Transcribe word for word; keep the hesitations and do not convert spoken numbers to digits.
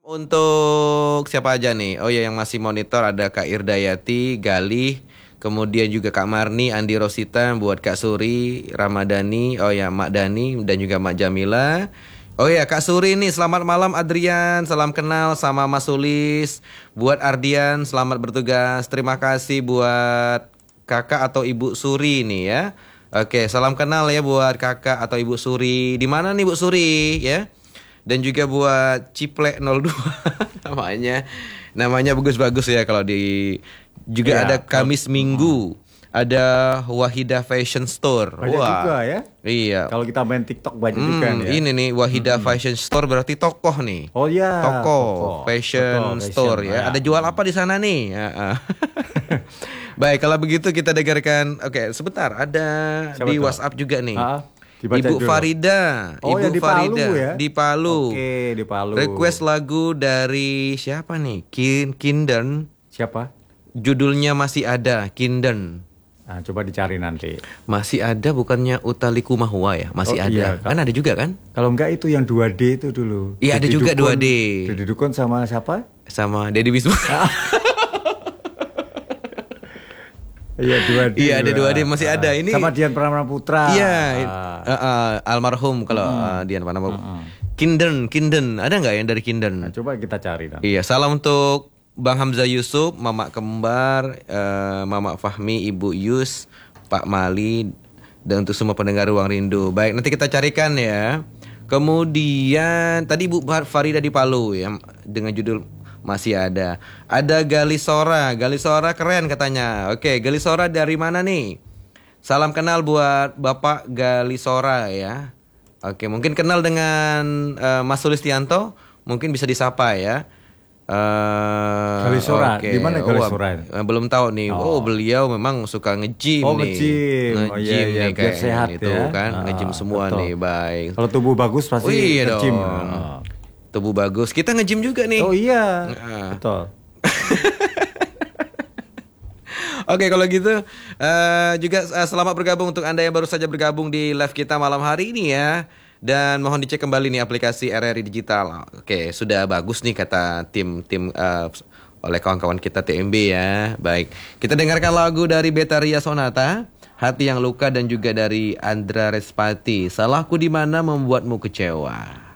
Untuk siapa aja nih? Oh ya, yang masih monitor ada Kak Irdayati, Galih, kemudian juga Kak Marni, Andi Rosita, buat Kak Suri, Ramadhani, oh ya Mak Dani dan juga Mak Jamila. Oh ya Kak Suri nih, selamat malam Adrian, salam kenal sama Mas Sulis. Buat Ardian, selamat bertugas. Terima kasih buat Kakak atau Ibu Suri nih ya. Oke, salam kenal ya buat Kakak atau Ibu Suri. Di mana nih Bu Suri ya? Dan juga buat Ciplek nol dua namanya. Namanya bagus-bagus ya kalau di juga Iya, ada kalau- Kamis Minggu. Ada Wahida Fashion Store. Banyak juga ya. Iya. Kalau kita main TikTok banyak juga Hmm, ya. ini nih Wahida Fashion Store berarti tokoh nih. Oh iya. Toko, toko. fashion Toko, store fashion, ya. Ada jual apa di sana nih? Ya, ah. Baik, kalau begitu kita dengarkan. Oke, sebentar. Ada Siapa di tuh? WhatsApp juga nih. Ah, dibaca Ibu dulu. Farida. Oh, Ibu yang di Palu Farida ya? di Palu. Oke, di Palu. Request lagu dari siapa nih? Kin Kinden. Siapa? Judulnya masih ada, Kinden. Nah, coba dicari nanti. Masih ada bukannya Utaliku Mahua ya? Masih Oh, ada. iya, Kak. Kan ada juga kan? Kalau enggak itu yang dua D itu dulu. Iya, ada Deddy juga Dukun- dua D. Deddy Dukun sama siapa? Sama Deddy Wisnu. Iya, dua D. Iya, ada juga. dua D, masih ada. Ini- sama Dian Pramana Putra. Iya, Ah. uh, uh, almarhum kalau uh, Dian Panama. Kinden, Kinden, ada nggak yang dari Kinden? Nah, coba kita cari nanti. Iya, salam untuk Bang Hamzah Yusuf, Mama Kembar, uh, Mama Fahmi, Ibu Yus, Pak Mali, dan untuk semua pendengar Ruang Rindu. Baik, nanti kita carikan ya. Kemudian tadi Ibu Farida di Palu ya dengan judul masih ada. Ada Galisora, Galisora keren katanya. Oke, Galisora dari mana nih? Salam kenal buat Bapak Galisora ya. Oke, mungkin kenal dengan uh, Mas Sulistianto, mungkin bisa disapa ya. Uh, Galisora, oke. di mana Galisora? Oh, belum tahu nih. Oh. Oh. beliau memang suka nge-gym Oh, nih. nge-gym. Oh, iya, Nge-gym iya, nih biar kayak sehat itu ya. kan, Ah, nge-gym semua betul. nih, baik. Kalau tubuh bagus pasti Oh iya nge-gym. dong. Ah. Tubuh bagus. Kita nge-gym juga nih. Oh iya. Ah. Betul. Oke, kalau gitu eh, juga eh, selamat bergabung untuk Anda yang baru saja bergabung di live kita malam hari ini ya. Dan mohon dicek kembali nih aplikasi R R I Digital. Oke, sudah bagus nih kata tim-tim eh, oleh kawan-kawan kita T M B ya. Baik, kita dengarkan lagu dari Betaria Sonata, Hati yang Luka, dan juga dari Andra Respati, Salahku di Mana Membuatmu Kecewa.